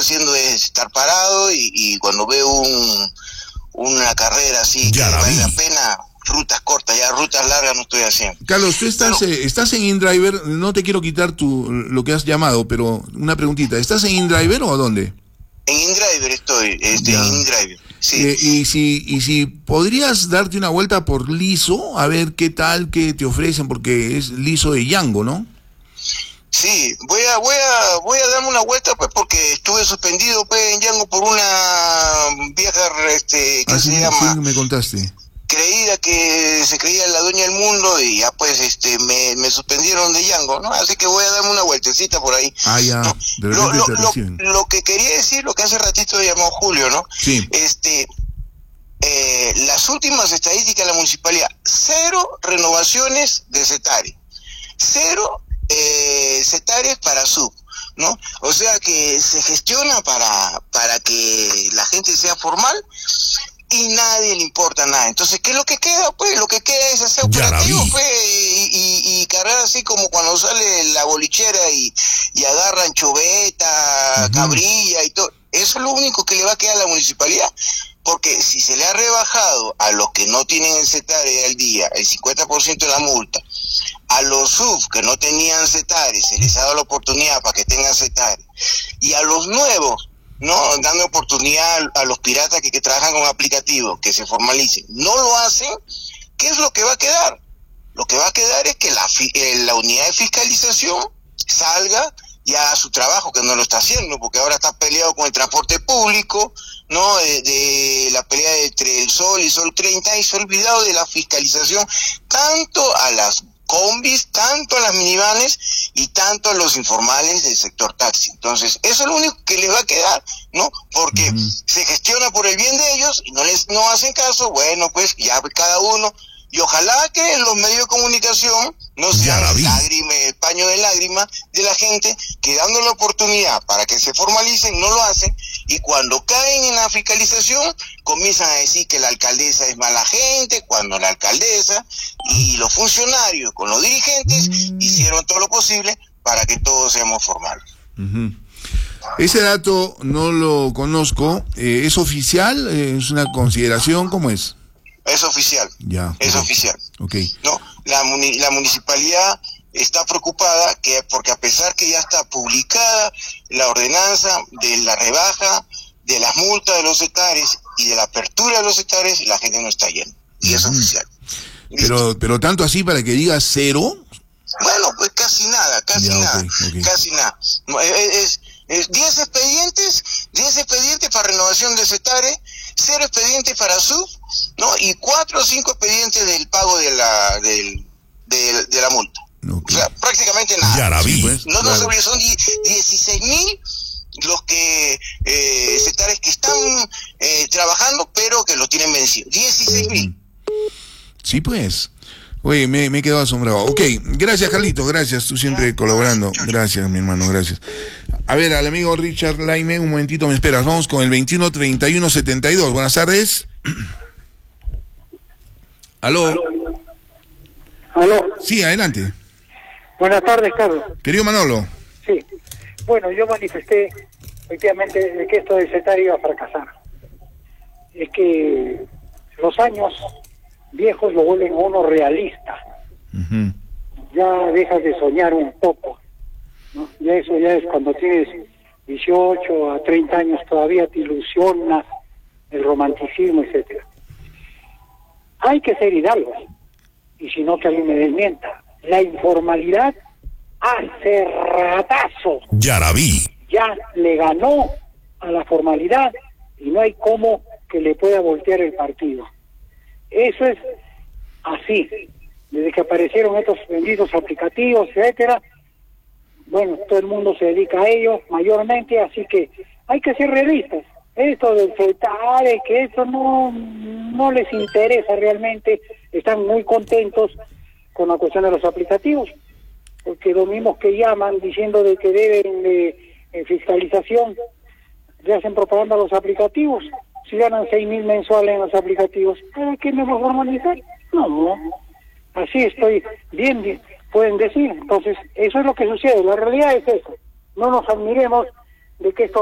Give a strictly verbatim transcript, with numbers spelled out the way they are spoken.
haciendo es estar parado y, y cuando veo un, una carrera así ya que la vale vi. la pena, rutas cortas, ya rutas largas no estoy haciendo. Carlos, tú estás, pero, eh, estás en InDriver, no te quiero quitar tu, lo que has llamado, pero una preguntita, ¿estás en InDriver o dónde? En InDriver estoy, este, en InDriver, sí. Eh, y si y si podrías darte una vuelta por Lizo, a ver qué tal, qué te ofrecen, porque es Lizo de Yango, ¿no? Sí, voy a voy a voy a darme una vuelta pues porque estuve suspendido pues en Yango por una vieja este que ah, se sí, llama sí, me contaste. creída que se creía la dueña del mundo y ya pues este me, me suspendieron de Yango, ¿no? Así que voy a darme una vueltecita por ahí. Ah, ya, ¿no? de Lo, repente lo, te lo, reciben. lo que quería decir, lo que hace ratito llamó Julio, ¿no? Sí. Este, eh, las últimas estadísticas de la municipalidad, cero renovaciones de CETARE, cero eh, CETARES para sub, ¿no? O sea que se gestiona para, para que la gente sea formal y nadie le importa nada. Entonces, ¿qué es lo que queda? Pues lo que queda es hacer operativos, pues, y, y, y cargar así como cuando sale la bolichera y, y agarran choveta, uh-huh. cabrilla y todo. Eso es lo único que le va a quedar a la municipalidad. Porque si se le ha rebajado a los que no tienen el CETARE al día el cincuenta por ciento de la multa, a los sub que no tenían CETARE se les ha dado la oportunidad para que tengan CETARE, y a los nuevos, no dando oportunidad a los piratas que, que trabajan con aplicativos que se formalicen, no lo hacen, ¿qué es lo que va a quedar? Lo que va a quedar es que la, la unidad de fiscalización salga ya a su trabajo, que no lo está haciendo, porque ahora está peleado con el transporte público, ¿no? De, de la pelea entre el Sol y Sol treinta, y se ha olvidado de la fiscalización tanto a las combis, tanto a las minivanes y tanto a los informales del sector taxi. Entonces, eso es lo único que les va a quedar, ¿no? Porque uh-huh. se gestiona por el bien de ellos y no les no hacen caso, bueno, pues ya cada uno. Y ojalá que los medios de comunicación no sean lágrimas, paño de lágrimas de la gente que dando la oportunidad para que se formalicen no lo hacen, y cuando caen en la fiscalización comienzan a decir que la alcaldesa es mala gente, cuando la alcaldesa y los funcionarios con los dirigentes hicieron todo lo posible para que todos seamos formales. Uh-huh. Ese dato no lo conozco, eh, ¿es oficial? ¿Es una consideración? ¿Cómo es? Es oficial, ya, es okay. oficial. Okay. No, la, muni, la municipalidad está preocupada que porque a pesar que ya está publicada la ordenanza de la rebaja de las multas de los CETARES y de la apertura de los CETARES, la gente no está yendo. Y uh-huh. es oficial. Pero, pero tanto así para que diga cero. Bueno, pues casi nada, casi ya, nada, okay, okay. casi nada. Es, es diez expedientes, diez expedientes para renovación de CETARE, cero expedientes para sub, ¿no? Y cuatro o cinco expedientes del pago de la del, de, de la multa. Okay. O sea, prácticamente nada. Ya la vi. Pues, no, claro. no, son dieciséis mil los que eh, CETARES que están eh, trabajando, pero que lo tienen vencido. dieciséis mil. Sí, pues. Oye, me, me he quedado asombrado. Ok, gracias, Carlitos, gracias, tú siempre colaborando. Gracias, mi hermano, gracias. A ver, al amigo Richard Laime, un momentito me esperas. Vamos con el veintiuno treinta y uno setenta y dos. Buenas tardes. ¿Aló? ¿Aló? Sí, adelante. Buenas tardes, Carlos. Querido Manolo. Sí. Bueno, yo manifesté efectivamente de que esto del CETARE iba a fracasar. Es que los años viejos lo vuelven a uno realista. Uh-huh. Ya dejas de soñar un poco, ¿no? Ya eso ya es cuando tienes dieciocho a treinta años, todavía te ilusionas el romanticismo, etcétera. Hay que ser hidalgos, y si no que alguien me desmienta. La informalidad hace ratazo. Ya la vi. Ya le ganó a la formalidad y no hay cómo que le pueda voltear el partido. Eso es así. Desde que aparecieron estos benditos aplicativos, etcétera, bueno, todo el mundo se dedica a ello mayormente, así que hay que ser realistas. Esto del CETARE, que eso no, no les interesa realmente, están muy contentos con la cuestión de los aplicativos, porque los mismos que llaman diciendo de que deben de en fiscalización, le hacen propaganda a los aplicativos. Si ganan seis mil mensuales en los aplicativos, ¿para qué me voy a formalizar? No, no, así estoy bien, bien, pueden decir. Entonces, eso es lo que sucede, la realidad es eso. No nos admiremos de que esto